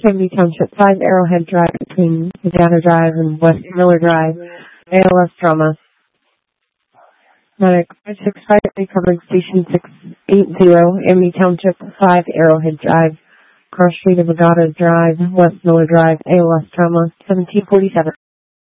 Amity Township, 5 Arrowhead Drive between Nevada Drive and West Miller Drive, ALS trauma. Medic 5653 covering Station 680, Amity Township, 5 Arrowhead Drive, Cross Street of Nevada Drive, West Miller Drive, ALS trauma, 1747.